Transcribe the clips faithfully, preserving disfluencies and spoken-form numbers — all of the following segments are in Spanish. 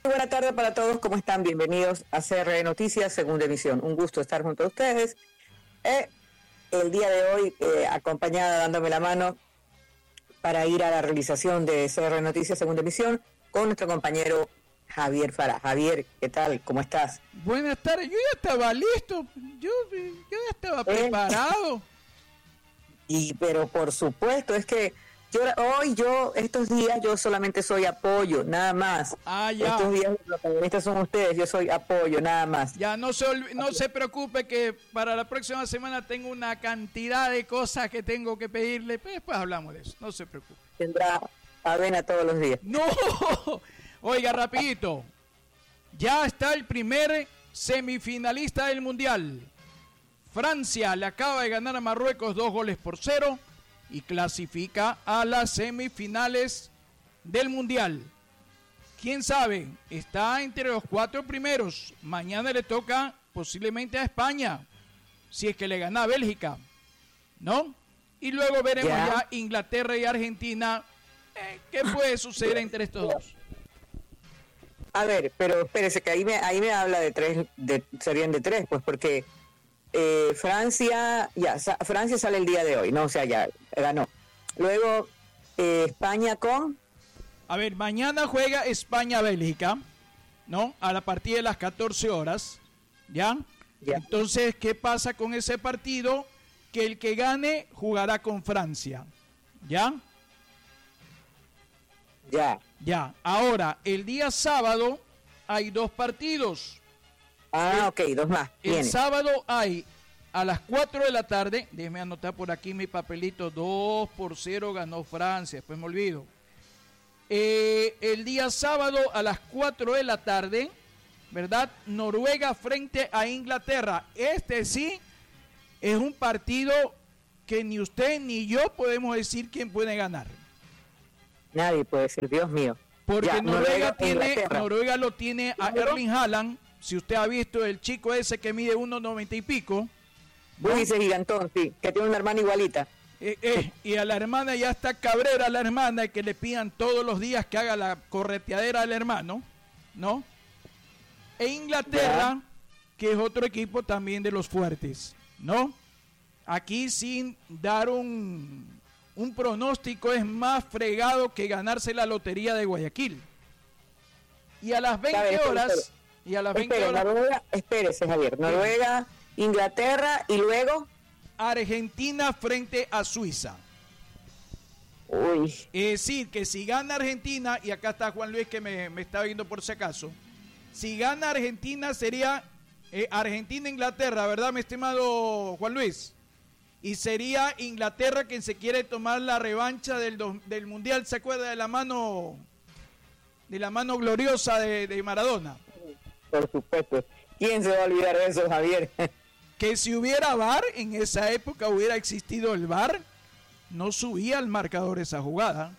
Buenas tardes para todos, ¿cómo están? Bienvenidos a C R Noticias, segunda emisión. Un gusto estar junto a ustedes. Eh, el día de hoy, eh, acompañada, dándome la mano para ir a la realización de C R Noticias, segunda emisión, con nuestro compañero Javier Farah. Javier, ¿qué tal? ¿Cómo estás? Buenas tardes, yo ya estaba listo, yo, yo ya estaba eh, preparado. Y pero por supuesto, es que yo hoy, yo, estos días, yo solamente soy apoyo, nada más. Ah, ya. Estos días los protagonistas son ustedes, yo soy apoyo, nada más. Ya, no se, no se preocupe que para la próxima semana tengo una cantidad de cosas que tengo que pedirle, pues después hablamos de eso, no se preocupe. Tendrá avena todos los días. ¡No! Oiga, rapidito, ya está el primer semifinalista del Mundial. Francia le acaba de ganar a Marruecos dos goles por cero. Y clasifica a las semifinales del Mundial. ¿Quién sabe? Está entre los cuatro primeros. Mañana le toca posiblemente a España, si es que le gana a Bélgica, ¿no? Y luego veremos ya, ya Inglaterra y Argentina. Eh, ¿Qué puede suceder entre estos dos? A ver, pero espérese que ahí me, ahí me habla de tres, de, serían de tres, pues porque... Eh, Francia, ya, sa- Francia sale el día de hoy, no, o sea, ya ganó. Luego, eh, España con... A ver, mañana juega España-Bélgica, ¿no? A la partida de las catorce horas, ¿ya? ya. Entonces, ¿qué pasa con ese partido? Que el que gane jugará con Francia, ¿ya? Ya. Ya, ahora, el día sábado hay dos partidos. Ah, el, ok, dos más. El Viene. sábado hay a las cuatro de la tarde, déjeme anotar por aquí mi papelito, dos por cero ganó Francia, después me olvido. Eh, el día sábado a las cuatro de la tarde, ¿verdad? Noruega frente a Inglaterra. Este sí es un partido que ni usted ni yo podemos decir quién puede ganar. Nadie puede decir, Dios mío. Porque ya, Noruega, Noruega, tiene, Noruega lo tiene a Erling Haaland. Si usted ha visto el chico ese que mide uno noventa y pico. Vos dices gigantón, sí, que tiene una hermana igualita. Eh, eh, y a la hermana ya está cabrera la hermana, que le pidan todos los días que haga la correteadera al hermano, ¿no? E Inglaterra, ya. Que es otro equipo también de los fuertes, ¿no? Aquí sin dar un, un pronóstico es más fregado que ganarse la lotería de Guayaquil. Y a las veinte horas... Y a las veinte Espere, horas... Noruega, espérese, Javier. Noruega, Inglaterra y luego... Argentina frente a Suiza. Uy. Es decir, que si gana Argentina, y acá está Juan Luis que me, me está viendo por si acaso, si gana Argentina sería eh, Argentina-Inglaterra, ¿verdad, mi estimado Juan Luis? Y sería Inglaterra quien se quiere tomar la revancha del, del Mundial, ¿se acuerda de la mano, de la mano gloriosa de, de Maradona? Por supuesto. ¿Quién se va a olvidar de eso, Javier? Que si hubiera V A R, en esa época hubiera existido el V A R, no subía al marcador esa jugada.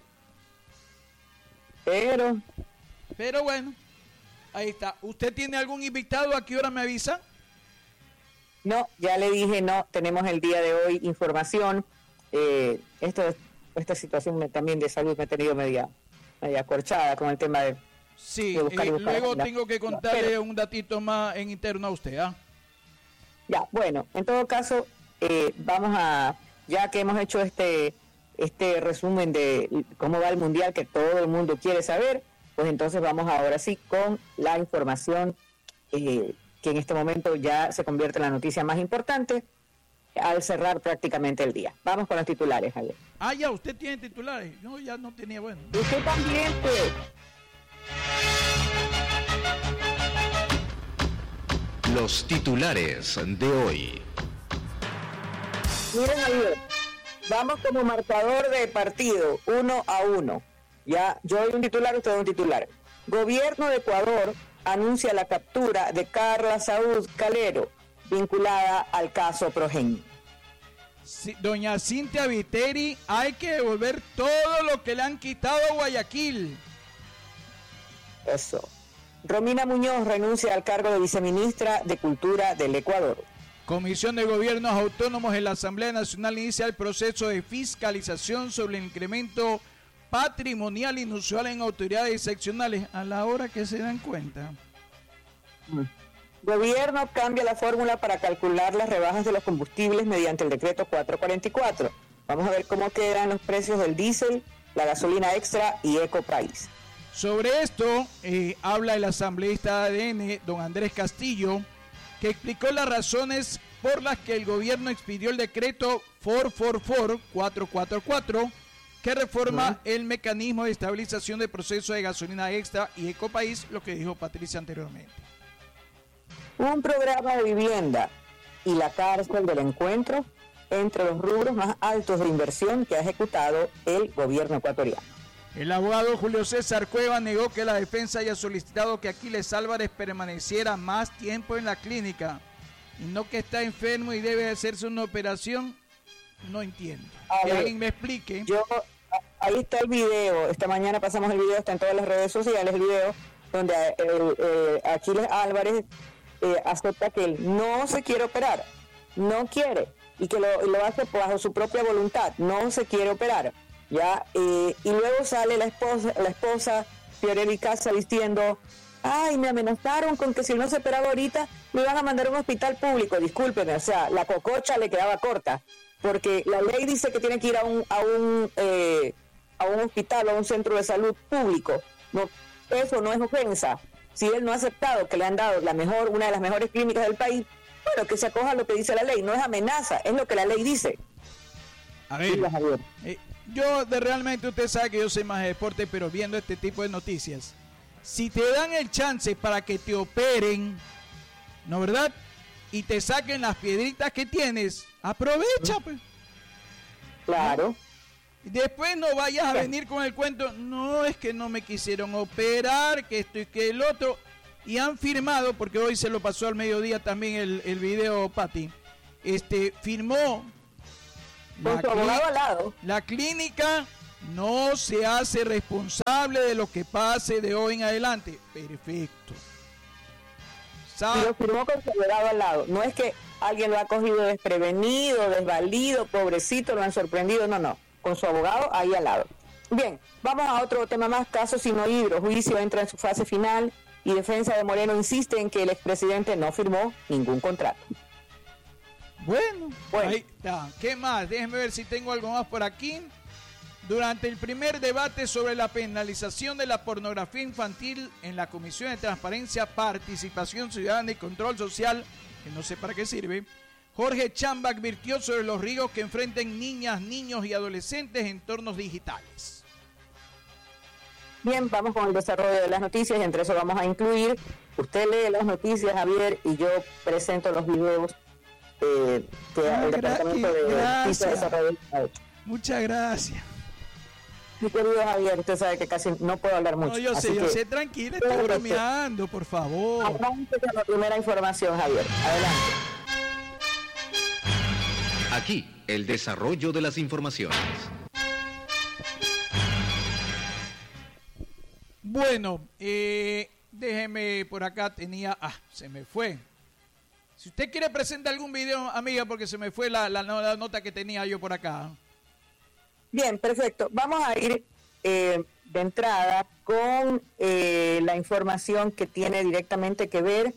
Pero... Pero bueno, ahí está. ¿Usted tiene algún invitado? ¿A qué hora me avisa? No, ya le dije, no, tenemos el día de hoy información. Eh, esto, esta situación me, también de salud me ha tenido media, media acorchada con el tema de... Sí, eh, luego la, tengo que contarle pero, un datito más en interno a usted, ¿ah? Ya, bueno, en todo caso, eh, vamos a, ya que hemos hecho este este resumen de cómo va el Mundial que todo el mundo quiere saber, pues entonces vamos ahora sí con la información eh, que en este momento ya se convierte en la noticia más importante al cerrar prácticamente el día. Vamos con los titulares, Javier. Ah, ya, usted tiene titulares. No, ya no tenía, bueno. Usted también, pues. Los titulares de hoy. Miren, Javier, vamos como marcador de partido, uno a uno. Ya, yo doy un titular, usted da un titular. Gobierno de Ecuador anuncia la captura de Carla Saúd Calero, vinculada al caso Progen. Sí, doña Cintia Viteri, hay que devolver todo lo que le han quitado a Guayaquil. Eso. Romina Muñoz renuncia al cargo de viceministra de Cultura del Ecuador. Comisión de Gobiernos Autónomos en la Asamblea Nacional inicia el proceso de fiscalización sobre el incremento patrimonial inusual en autoridades seccionales a la hora que se dan cuenta. Gobierno cambia la fórmula para calcular las rebajas de los combustibles mediante el decreto cuatrocientos cuarenta y cuatro. Vamos a ver cómo quedan los precios del diésel, la gasolina extra y Ecopaís. Sobre esto eh, habla el asambleísta de A D N, don Andrés Castillo, que explicó las razones por las que el gobierno expidió el decreto cuatrocientos cuarenta y cuatro, cuatrocientos cuarenta y cuatro, que reforma uh-huh. el mecanismo de estabilización del proceso de gasolina extra y Ecopaís, lo que dijo Patricia anteriormente. Un programa de vivienda y la cárcel del encuentro entre los rubros más altos de inversión que ha ejecutado el gobierno ecuatoriano. El abogado Julio César Cueva negó que la defensa haya solicitado que Aquiles Álvarez permaneciera más tiempo en la clínica y no que está enfermo y debe hacerse una operación. No entiendo. A que ver, alguien me explique. Yo, ahí está el video. Esta mañana pasamos el video, está en todas las redes sociales el video, donde eh, eh, Aquiles Álvarez eh, acepta que él no se quiere operar, no quiere, y que lo, lo hace bajo su propia voluntad, no se quiere operar. Ya, eh, y luego sale la esposa, la esposa Fiorelli Casa diciendo, ay, me amenazaron con que si no se operaba ahorita me iban a mandar a un hospital público. Discúlpeme, o sea, la cococha le quedaba corta, porque la ley dice que tiene que ir a un a un eh, a un hospital o a un centro de salud público. No, eso no es ofensa. Si él no ha aceptado que le han dado la mejor, una de las mejores clínicas del país, bueno, que se acoja a lo que dice la ley. No es amenaza, es lo que la ley dice. A ver, eh, yo de realmente, usted sabe que yo soy más de deporte, pero viendo este tipo de noticias, si te dan el chance para que te operen, ¿no verdad? Y te saquen las piedritas que tienes, aprovecha, pues. Claro. Y después no vayas a venir con el cuento, no, es que no me quisieron operar, que esto y que el otro. Y han firmado, porque hoy se lo pasó al mediodía también el, el video, Pati, este, firmó con su abogado al lado. La clínica no se hace responsable de lo que pase de hoy en adelante. Perfecto. Y lo firmó con su abogado al lado. No es que alguien lo ha cogido desprevenido, desvalido, pobrecito, lo han sorprendido. No, no. Con su abogado ahí al lado. Bien, vamos a otro tema más. Caso Sinohidro. Juicio entra en su fase final y defensa de Moreno insiste en que el expresidente no firmó ningún contrato. Bueno, bueno, ahí está. ¿Qué más? Déjenme ver si tengo algo más por aquí. Durante el primer debate sobre la penalización de la pornografía infantil en la Comisión de Transparencia, Participación Ciudadana y Control Social, que no sé para qué sirve, Jorge Chamba advirtió sobre los riesgos que enfrentan niñas, niños y adolescentes en entornos digitales. Bien, vamos con el desarrollo de las noticias y entre eso vamos a incluir, usted lee las noticias, Javier, y yo presento los videos eh, que ah, el Departamento de Justicia desarrolló. Muchas gracias. Mi querido Javier, usted sabe que casi no puedo hablar mucho. No, yo sé, yo sé, tranquila, estoy bromeando, por favor. Adelante con la primera información, Javier. Adelante. Aquí, el desarrollo de las informaciones. Bueno, eh, déjeme por acá, tenía... Ah, se me fue. Si usted quiere presentar algún video, amiga, porque se me fue la, la, la nota que tenía yo por acá. Bien, perfecto. Vamos a ir eh, de entrada con eh, la información que tiene directamente que ver.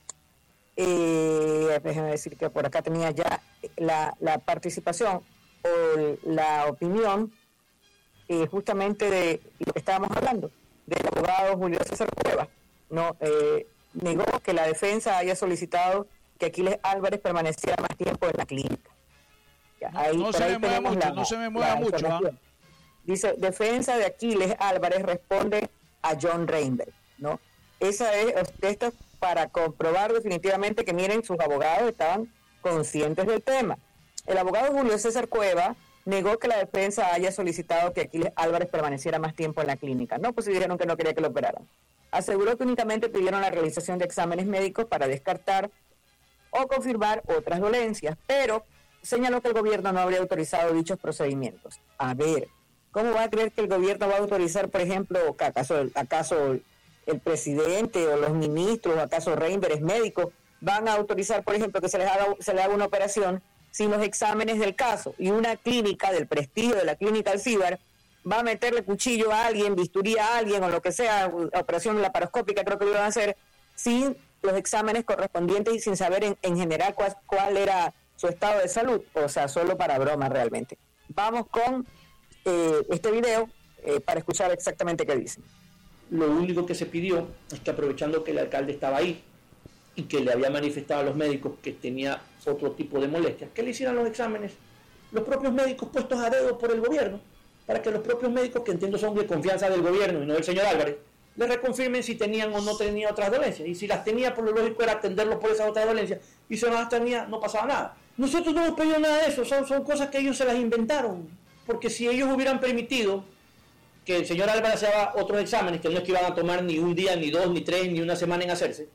Eh, déjeme decir que por acá tenía ya la, la participación o la opinión eh, justamente de lo que estábamos hablando, del abogado Julio César Cueva. No, eh, negó que la defensa haya solicitado que Aquiles Álvarez permaneciera más tiempo en la clínica. Ya, no, ahí, no, se me mueva mucho, la, no se me mueva mucho, ¿ah? Dice, defensa de Aquiles Álvarez responde a John Reinberg, ¿no? Esa es, esto es para comprobar definitivamente que, miren, sus abogados estaban conscientes del tema. El abogado Julio César Cueva negó que la defensa haya solicitado que Aquiles Álvarez permaneciera más tiempo en la clínica. No, pues dijeron que no quería que lo operaran. Aseguró que únicamente pidieron la realización de exámenes médicos para descartar o confirmar otras dolencias, pero señaló que el gobierno no habría autorizado dichos procedimientos. A ver, ¿cómo va a creer que el gobierno va a autorizar, por ejemplo, acaso, acaso el presidente o los ministros, o acaso Reinberg es médico, van a autorizar, por ejemplo, que se les haga, se le haga una operación sin los exámenes del caso? Y una clínica del prestigio de la clínica Alcíbar va a meterle cuchillo a alguien, bisturí a alguien o lo que sea, operación laparoscópica creo que lo iban a hacer, sin los exámenes correspondientes y sin saber en, en general cuál, cuál era su estado de salud, o sea, solo para broma realmente. Vamos con eh, este video eh, para escuchar exactamente qué dicen. Lo único que se pidió es que, aprovechando que el alcalde estaba ahí y que le había manifestado a los médicos que tenía otro tipo de molestias, que le hicieran los exámenes los propios médicos puestos a dedo por el gobierno, para que los propios médicos, que entiendo son de confianza del gobierno y no del señor Álvarez, le reconfirmen si tenían o no tenían otras dolencias. Y si las tenía, por lo lógico era atenderlos por esas otras dolencias, y si no las tenía, no pasaba nada. Nosotros no hemos pedido nada de eso, son, son cosas que ellos se las inventaron, porque si ellos hubieran permitido que el señor Álvarez se haga otros exámenes, que no es que iban a tomar ni un día, ni dos, ni tres, ni una semana en hacerse,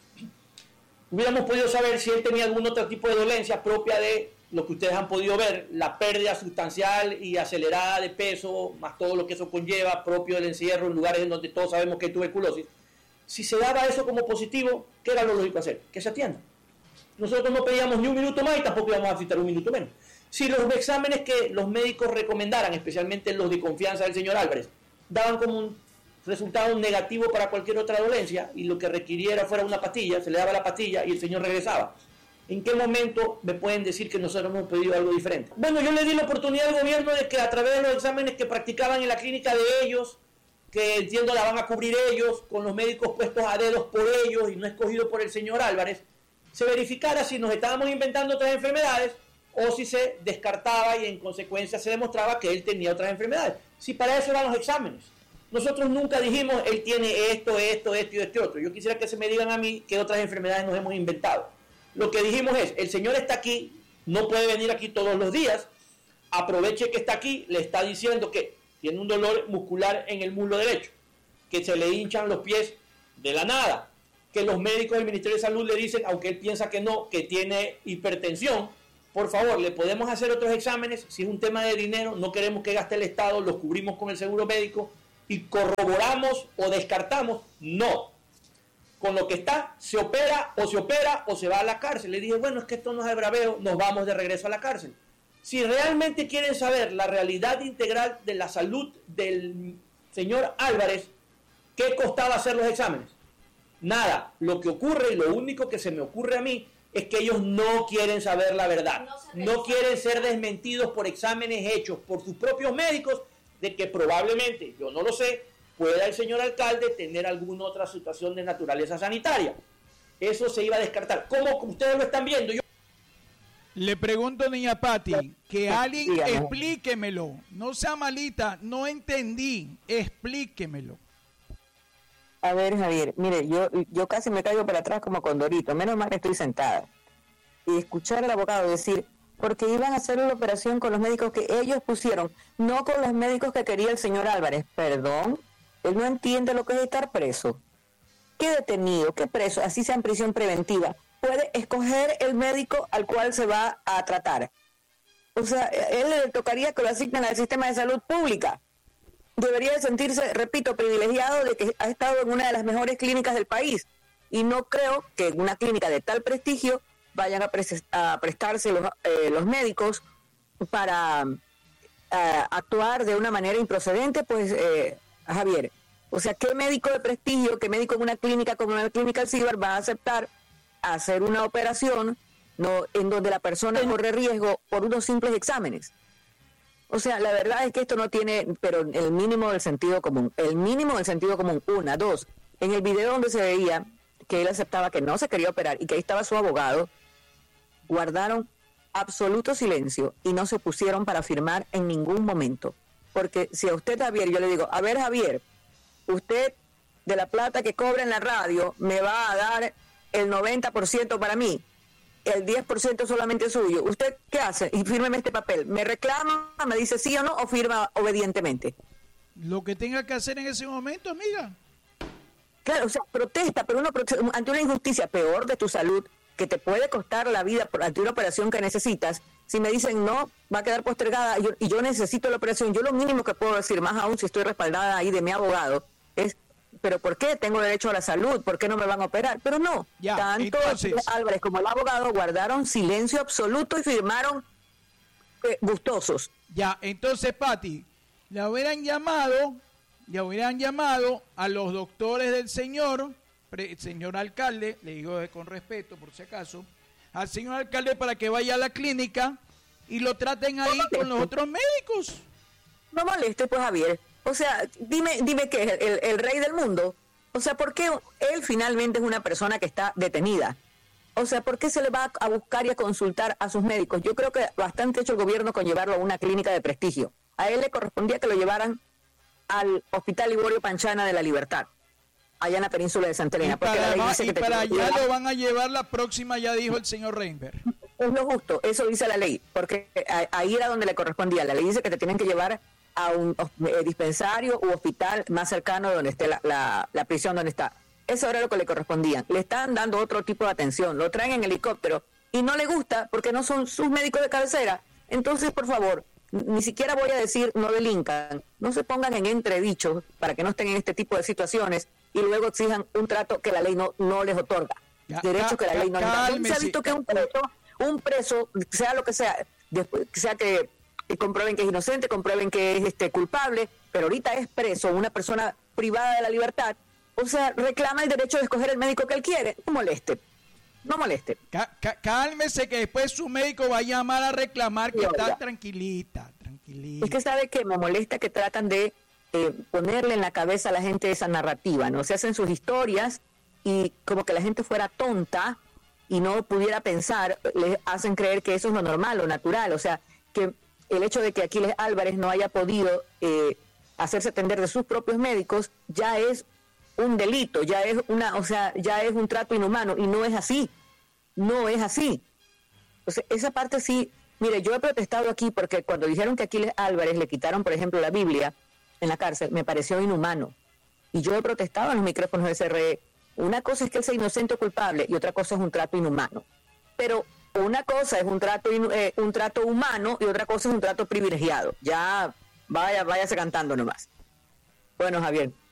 hubiéramos podido saber si él tenía algún otro tipo de dolencia propia de lo que ustedes han podido ver, la pérdida sustancial y acelerada de peso, más todo lo que eso conlleva, propio del encierro en lugares en donde todos sabemos que hay tuberculosis. Si se daba eso como positivo, ¿qué era lo lógico hacer? Que se atienda. Nosotros no pedíamos ni un minuto más y tampoco íbamos a necesitar un minuto menos. Si los exámenes que los médicos recomendaran, especialmente los de confianza del señor Álvarez, daban como un resultado negativo para cualquier otra dolencia y lo que requiriera fuera una pastilla, se le daba la pastilla y el señor regresaba, ¿en qué momento me pueden decir que nosotros hemos pedido algo diferente? Bueno, yo le di la oportunidad al gobierno de que a través de los exámenes que practicaban en la clínica de ellos, que entiendo la van a cubrir ellos, con los médicos puestos a dedos por ellos y no escogidos por el señor Álvarez, se verificara si nos estábamos inventando otras enfermedades o si se descartaba y en consecuencia se demostraba que él tenía otras enfermedades. Si para eso eran los exámenes. Nosotros nunca dijimos, él tiene esto, esto, esto y este otro. Yo quisiera que se me digan a mí qué otras enfermedades nos hemos inventado. Lo que dijimos es, el señor está aquí, no puede venir aquí todos los días, aproveche que está aquí, le está diciendo que tiene un dolor muscular en el muslo derecho, que se le hinchan los pies de la nada, que los médicos del Ministerio de Salud le dicen, aunque él piensa que no, que tiene hipertensión. Por favor, le podemos hacer otros exámenes, si es un tema de dinero, no queremos que gaste el Estado, los cubrimos con el seguro médico y corroboramos o descartamos, no. Con lo que está, se opera o se opera o se va a la cárcel. Le dije, bueno, es que esto no es de braveo, nos vamos de regreso a la cárcel. Si realmente quieren saber la realidad integral de la salud del señor Álvarez, ¿qué costaba hacer los exámenes? Nada. Lo que ocurre y lo único que se me ocurre a mí es que ellos no quieren saber la verdad. No, no quieren ser desmentidos por exámenes hechos por sus propios médicos de que probablemente, yo no lo sé, pueda el señor alcalde tener alguna otra situación de naturaleza sanitaria. Eso se iba a descartar. ¿Cómo ustedes lo están viendo? Yo... Le pregunto, niña Pati, que alguien sí, explíquemelo. No sea malita, no entendí. Explíquemelo. A ver, Javier, mire, yo, yo casi me caigo para atrás como condorito. Menos mal que estoy sentada. Y escuchar al abogado decir, porque iban a hacer la operación con los médicos que ellos pusieron, no con los médicos que quería el señor Álvarez. Perdón. Él no entiende lo que es estar preso. ¿Qué detenido, qué preso, así sea en prisión preventiva, puede escoger el médico al cual se va a tratar? O sea, él le tocaría que lo asignen al sistema de salud pública. Debería de sentirse, repito, privilegiado de que ha estado en una de las mejores clínicas del país. Y no creo que en una clínica de tal prestigio vayan a, pre- a prestarse los, eh, los médicos para eh, actuar de una manera improcedente, pues... Eh, Javier, o sea, ¿qué médico de prestigio, qué médico en una clínica como la clínica Alcibar va a aceptar hacer una operación no en donde la persona corre riesgo por unos simples exámenes? O sea, la verdad es que esto no tiene, pero el mínimo del sentido común, el mínimo del sentido común, una, dos, en el video donde se veía que él aceptaba que no se quería operar y que ahí estaba su abogado, guardaron absoluto silencio y no se pusieron para firmar en ningún momento. Porque si a usted, Javier, yo le digo, a ver, Javier, usted de la plata que cobra en la radio me va a dar el noventa por ciento para mí, el diez por ciento solamente suyo. ¿Usted qué hace? Y fírmeme este papel. ¿Me reclama, me dice sí o no, o firma obedientemente? Lo que tenga que hacer en ese momento, amiga. Claro, o sea, protesta, pero uno protesta ante una injusticia peor de tu salud, que te puede costar la vida por, ante una operación que necesitas. Si me dicen no, va a quedar postergada yo, y yo necesito la operación, yo lo mínimo que puedo decir, más aún si estoy respaldada ahí de mi abogado, es, pero ¿por qué? Tengo derecho a la salud, ¿por qué no me van a operar? Pero no, ya, tanto entonces... Álvarez como el abogado guardaron silencio absoluto y firmaron eh, gustosos. Ya, entonces, Pati, le hubieran llamado, le hubieran llamado a los doctores del señor, pre, señor alcalde, le digo con respeto por si acaso, al señor alcalde para que vaya a la clínica y lo traten ahí no con los otros médicos. No moleste, pues, Javier. O sea, dime, dime qué es el, el rey del mundo. O sea, ¿por qué él finalmente es una persona que está detenida? O sea, ¿por qué se le va a buscar y a consultar a sus médicos? Yo creo que bastante ha hecho el gobierno con llevarlo a una clínica de prestigio. A él le correspondía que lo llevaran al Hospital Liborio Panchana de la Libertad, allá en la península de Santa Elena. Y para, la ley va, dice y que te para allá llevar... lo van a llevar la próxima, ya dijo el señor Reinberg. Es lo justo, eso dice la ley, porque ahí era donde le correspondía. La ley dice que te tienen que llevar a un eh, dispensario u hospital más cercano de donde esté la, la, la prisión donde está. Eso era lo que le correspondía. Le están dando otro tipo de atención, lo traen en helicóptero y no le gusta porque no son sus médicos de cabecera. Entonces, por favor, ni siquiera voy a decir no delincan, no se pongan en entredichos para que no estén en este tipo de situaciones y luego exijan un trato que la ley no, no les otorga. Ya, Derecho que la ley no les da. ¿Dónde se ha visto que un preso, un preso, sea lo que sea, después, sea que y comprueben que es inocente, comprueben que es este culpable, pero ahorita es preso, una persona privada de la libertad, o sea, reclama el derecho de escoger el médico que él quiere? No moleste, no moleste. Cá, cá, cálmese que después su médico va a llamar a reclamar que Sí, está oiga. tranquilita, tranquilita. Es que sabe que me molesta que tratan de eh, ponerle en la cabeza a la gente esa narrativa, ¿no? Se hacen sus historias y como que la gente fuera tonta y no pudiera pensar, les hacen creer que eso es lo normal, lo natural, o sea, que el hecho de que Aquiles Álvarez no haya podido eh, hacerse atender de sus propios médicos ya es un delito, ya es una, o sea, ya es un trato inhumano y no es así, no es así. O sea, esa parte sí, mire, yo he protestado aquí porque cuando dijeron que a Aquiles Álvarez le quitaron, por ejemplo, la Biblia en la cárcel, me pareció inhumano. Y yo he protestado en los micrófonos de C R E. Una cosa es que él sea inocente o culpable y otra cosa es un trato inhumano. Pero una cosa es un trato eh, un trato humano y otra cosa es un trato privilegiado. Ya vaya, váyase cantando nomás. Bueno, Javier,